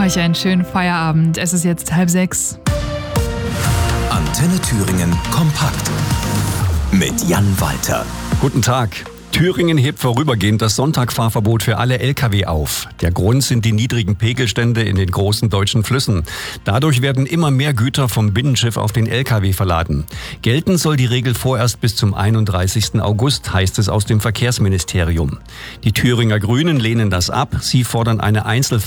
euch einen schönen Feierabend. Es ist jetzt 5:30. Antenne Thüringen kompakt mit Jan Walter. Guten Tag. Thüringen hebt vorübergehend das Sonntagfahrverbot für alle Lkw auf. Der Grund sind die niedrigen Pegelstände in den großen deutschen Flüssen. Dadurch werden immer mehr Güter vom Binnenschiff auf den Lkw verladen. Gelten soll die Regel vorerst bis zum 31. August, heißt es aus dem Verkehrsministerium. Die Thüringer Grünen lehnen das ab. Sie fordern eine